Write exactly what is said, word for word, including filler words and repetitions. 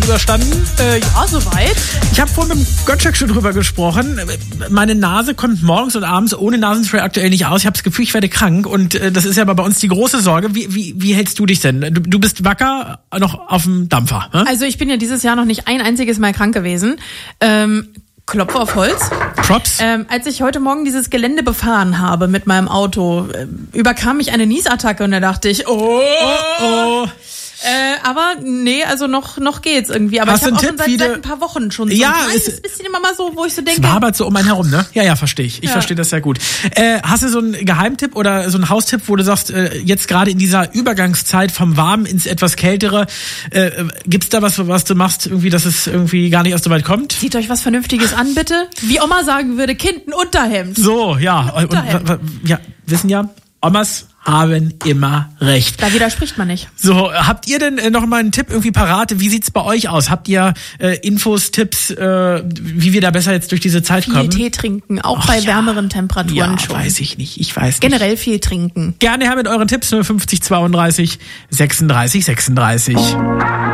überstanden? Äh, ja, soweit. Ich habe vorhin mit dem Gottschalk schon drüber gesprochen. Meine Nase kommt morgens und abends ohne Nasenspray aktuell nicht aus. Ich habe das Gefühl, ich werde krank und äh, das ist ja aber bei uns die große Sorge. Wie, wie, wie hältst du dich denn? Du, du bist wacker, noch auf dem Dampfer. Ne? Also ich bin ja dieses Jahr noch nicht ein einziges Mal krank gewesen. Ähm, Klopf auf Holz. Props. Ähm, als ich heute Morgen dieses Gelände befahren habe mit meinem Auto, äh, überkam mich eine Niesattacke und da dachte ich, oh, oh, oh. Äh, aber nee, also noch noch geht's irgendwie. Aber Hast ich habe auch Tipp, schon seit, seit ein paar Wochen schon so ja, ein kleines es, bisschen immer mal so, wo ich so denke. Es wabert so um einen herum, ne? Ja, ja, verstehe ich. Ich ja. verstehe das sehr gut. Äh, hast du so einen Geheimtipp oder so einen Haustipp, wo du sagst, äh, jetzt gerade in dieser Übergangszeit vom Warmen ins etwas Kältere, äh, gibt's da was, was du machst, irgendwie, dass es irgendwie gar nicht erst so weit kommt? Zieht euch was Vernünftiges an, bitte. Wie Oma sagen würde, Kind, ein Unterhemd. So, ja. Ein Unterhemd. Und, ja, wissen ja, Omas haben immer recht. Da widerspricht man nicht. So, habt ihr denn äh, noch mal einen Tipp irgendwie parat? Wie sieht's bei euch aus? Habt ihr äh, Infos, Tipps, äh, wie wir da besser jetzt durch diese Zeit viel kommen? Viel Tee trinken, auch Ach, bei ja. wärmeren Temperaturen ja, schon. weiß ich nicht, ich weiß nicht. Generell viel trinken. Gerne her mit euren Tipps null fünfzig zweiunddreißig sechsunddreißig sechsunddreißig.